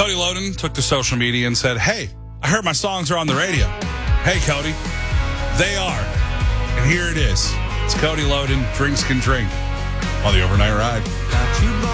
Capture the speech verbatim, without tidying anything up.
Cody Loden took to social media and said, hey, I heard my songs are on the radio. Hey, Cody, they are. And here it is. It's Cody Loden, Drinks Can Drink on the Overnight Ride.